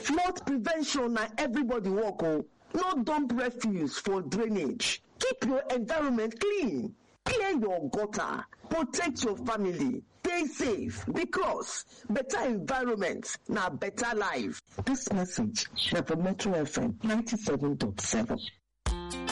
Flood prevention na everybody work o. No dump refuse for drainage. Keep your environment clean. Clear your gutter. Protect your family. Stay safe because better environment na better life. This message na for Metro FM 97.7.